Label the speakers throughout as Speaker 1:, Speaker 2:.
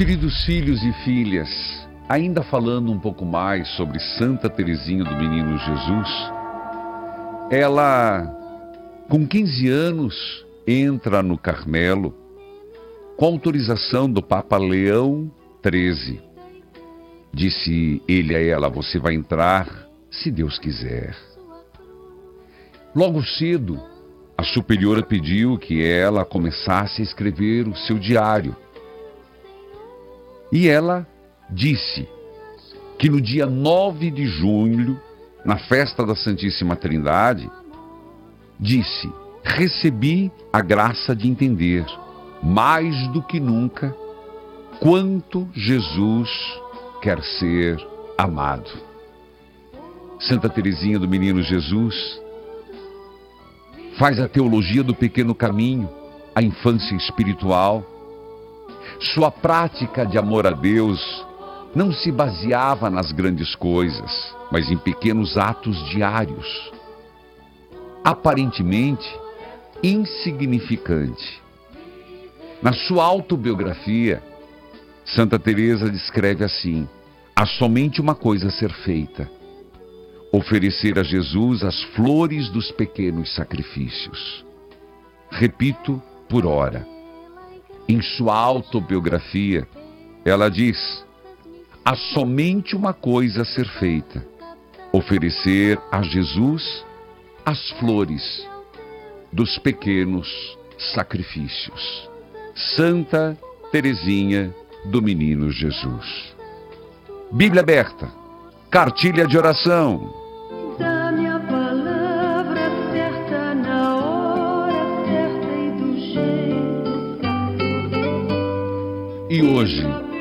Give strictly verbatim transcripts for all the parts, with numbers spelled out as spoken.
Speaker 1: queridos filhos e filhas, ainda falando um pouco mais sobre Santa Teresinha do Menino Jesus, ela, com quinze anos, entra no Carmelo com autorização do Papa Leão treze. Disse ele a ela: você vai entrar se Deus quiser. Logo cedo, a superiora pediu que ela começasse a escrever o seu diário. E ela disse que no dia nove de junho, na festa da Santíssima Trindade, disse: recebi a graça de entender, mais do que nunca, quanto Jesus quer ser amado. Santa Teresinha do Menino Jesus faz a teologia do pequeno caminho, a infância espiritual. Sua prática de amor a Deus não se baseava nas grandes coisas, mas em pequenos atos diários, aparentemente insignificante. Na sua autobiografia, Santa Teresa descreve assim: há somente uma coisa a ser feita: oferecer a Jesus as flores dos pequenos sacrifícios. Repito por ora. Em sua autobiografia, ela diz: há somente uma coisa a ser feita: oferecer a Jesus as flores dos pequenos sacrifícios. Santa Teresinha do Menino Jesus. Bíblia aberta, cartilha de oração.
Speaker 2: Dá-me a palavra certa na hora certa e do jeito certo.
Speaker 1: E hoje,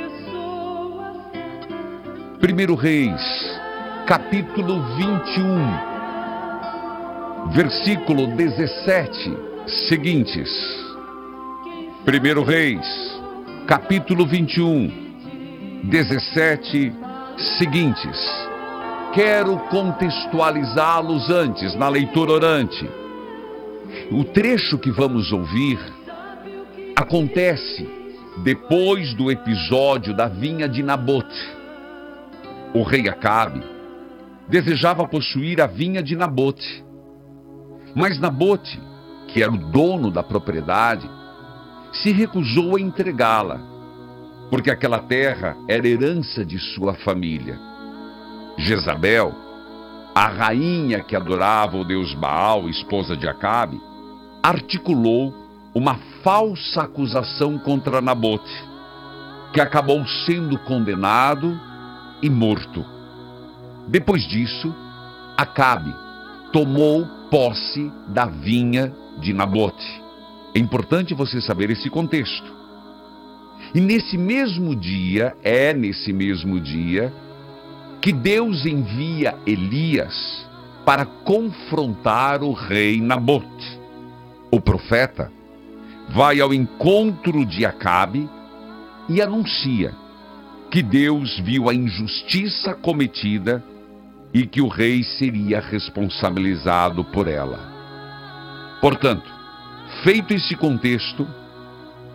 Speaker 1: Primeiro Reis, capítulo vinte e um, versículo dezessete, seguintes. Primeiro Reis, capítulo vinte e um, dezessete, seguintes. Quero contextualizá-los antes, na leitura orante. O trecho que vamos ouvir acontece depois do episódio da vinha de Nabote. O rei Acabe desejava possuir a vinha de Nabote, mas Nabote, que era o dono da propriedade, se recusou a entregá-la, porque aquela terra era herança de sua família. Jezabel, a rainha que adorava o deus Baal, esposa de Acabe, articulou uma falsa acusação contra Nabote, que acabou sendo condenado e morto. Depois disso, Acabe tomou posse da vinha de Nabote. É importante você saber esse contexto. E nesse mesmo dia, é nesse mesmo dia, que Deus envia Elias para confrontar o rei Nabote. O profeta vai ao encontro de Acabe e anuncia que Deus viu a injustiça cometida e que o rei seria responsabilizado por ela. Portanto, feito esse contexto,